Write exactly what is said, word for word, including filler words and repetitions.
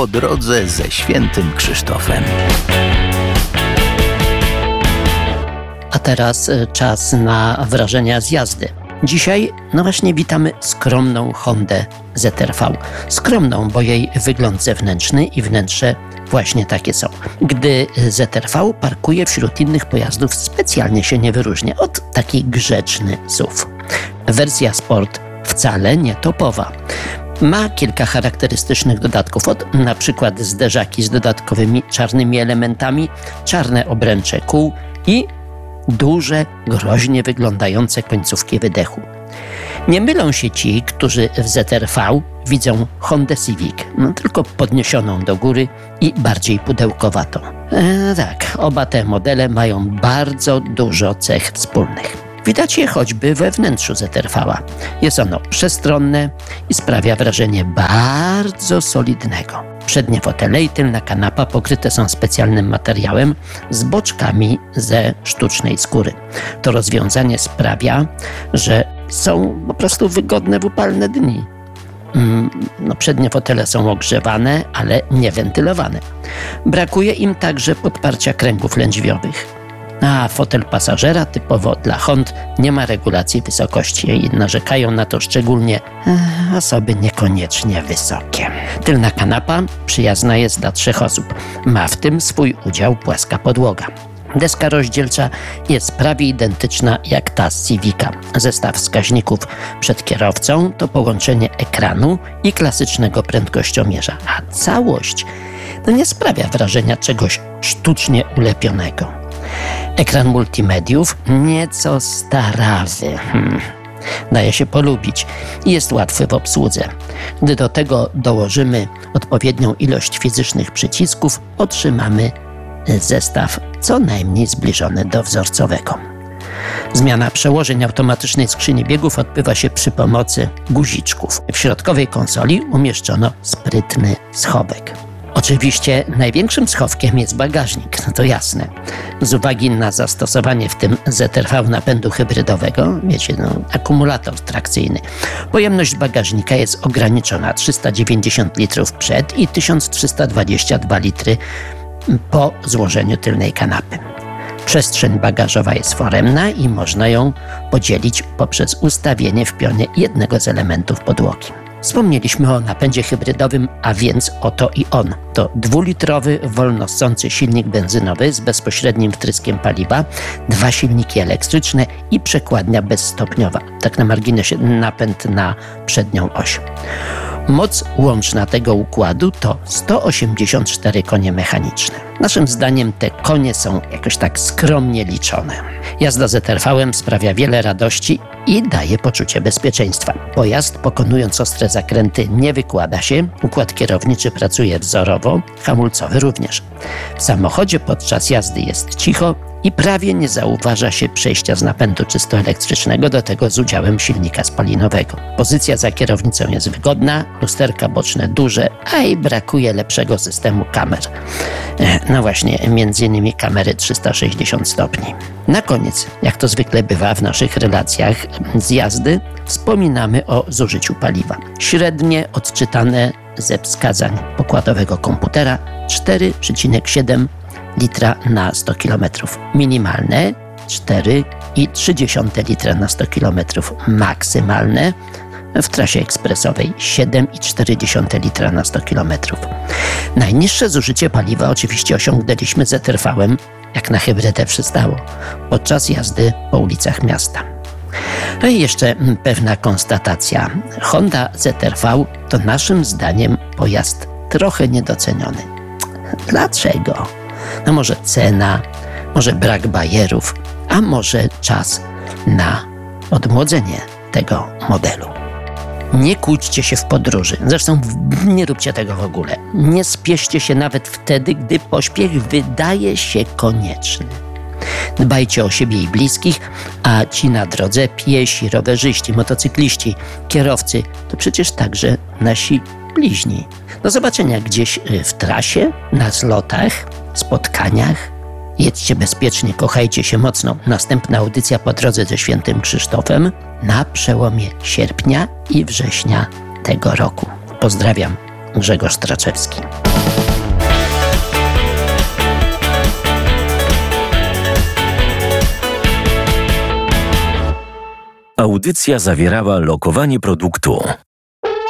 Po drodze ze Świętym Krzysztofem. A teraz czas na wrażenia z jazdy. Dzisiaj, no właśnie, witamy skromną Hondę Z R V. Skromną, bo jej wygląd zewnętrzny i wnętrze właśnie takie są. Gdy Z R V parkuje wśród innych pojazdów, specjalnie się nie wyróżnia od taki grzeczny S U V. Wersja Sport wcale nie topowa. Ma kilka charakterystycznych dodatków, od na przykład zderzaki z dodatkowymi czarnymi elementami, czarne obręcze kół i duże, groźnie wyglądające końcówki wydechu. Nie mylą się ci, którzy w Z R V widzą Hondę Civic, no tylko podniesioną do góry i bardziej pudełkowatą. E, tak, oba te modele mają bardzo dużo cech wspólnych. Widać je choćby we wnętrzu Z R V-a. Jest ono przestronne i sprawia wrażenie bardzo solidnego. Przednie fotele i tylna kanapa pokryte są specjalnym materiałem z boczkami ze sztucznej skóry. To rozwiązanie sprawia, że są po prostu wygodne w upalne dni. No, przednie fotele są ogrzewane, ale nie wentylowane. Brakuje im także podparcia kręgów lędźwiowych. A fotel pasażera typowo dla Hond nie ma regulacji wysokości i narzekają na to szczególnie e, osoby niekoniecznie wysokie. Tylna kanapa przyjazna jest dla trzech osób. Ma w tym swój udział płaska podłoga. Deska rozdzielcza jest prawie identyczna jak ta z Civica. Zestaw wskaźników przed kierowcą to połączenie ekranu i klasycznego prędkościomierza, a całość no nie sprawia wrażenia czegoś sztucznie ulepionego. Ekran multimediów nieco starawy. Hmm. Daje się polubić i jest łatwy w obsłudze. Gdy do tego dołożymy odpowiednią ilość fizycznych przycisków, otrzymamy zestaw co najmniej zbliżony do wzorcowego. Zmiana przełożeń automatycznej skrzyni biegów odbywa się przy pomocy guziczków. W środkowej konsoli umieszczono sprytny schowek. Oczywiście największym schowkiem jest bagażnik, no to jasne. Z uwagi na zastosowanie w tym Z R V napędu hybrydowego, wiecie, no, akumulator trakcyjny, pojemność bagażnika jest ograniczona trzysta dziewięćdziesiąt litrów przed i tysiąc trzysta dwadzieścia dwa litry po złożeniu tylnej kanapy. Przestrzeń bagażowa jest foremna i można ją podzielić poprzez ustawienie w pionie jednego z elementów podłogi. Wspomnieliśmy o napędzie hybrydowym, a więc oto i on. To dwulitrowy, wolno ssący silnik benzynowy z bezpośrednim wtryskiem paliwa, dwa silniki elektryczne i przekładnia bezstopniowa. Tak na marginesie, napęd na przednią oś. Moc łączna tego układu to sto osiemdziesiąt cztery konie mechaniczne. Naszym zdaniem te konie są jakoś tak skromnie liczone. Jazda Z R V-em sprawia wiele radości i daje poczucie bezpieczeństwa. Pojazd, pokonując ostre zakręty, nie wykłada się, układ kierowniczy pracuje wzorowo, hamulcowy również. W samochodzie podczas jazdy jest cicho i prawie nie zauważa się przejścia z napędu czysto elektrycznego do tego z udziałem silnika spalinowego. Pozycja za kierownicą jest wygodna, lusterka boczne duże, a i brakuje lepszego systemu kamer. No właśnie, między innymi kamery trzysta sześćdziesiąt stopni. Na koniec, jak to zwykle bywa w naszych relacjach z jazdy, wspominamy o zużyciu paliwa. Średnie odczytane ze wskazań pokładowego komputera cztery przecinek siedem litra na sto kilometrów. Minimalne cztery przecinek trzy litra na sto kilometrów. Maksymalne w trasie ekspresowej siedem przecinek cztery litra na sto kilometrów. Najniższe zużycie paliwa oczywiście osiągnęliśmy Z R V-em, jak na hybrydę przystało, podczas jazdy po ulicach miasta. No i jeszcze pewna konstatacja. Honda Z R V to naszym zdaniem pojazd trochę niedoceniony. Dlaczego? No może cena, może brak bajerów, a może czas na odmłodzenie tego modelu. Nie kłóćcie się w podróży, zresztą nie róbcie tego w ogóle. Nie spieszcie się nawet wtedy, gdy pośpiech wydaje się konieczny. Dbajcie o siebie i bliskich, a ci na drodze, piesi, rowerzyści, motocykliści, kierowcy, to przecież także nasi bliźni. Do zobaczenia gdzieś w trasie, na zlotach, spotkaniach. Jedźcie bezpiecznie, kochajcie się mocno. Następna audycja po drodze ze Świętym Krzysztofem na przełomie sierpnia i września tego roku. Pozdrawiam, Grzegorz Straczewski. Audycja zawierała lokowanie produktu.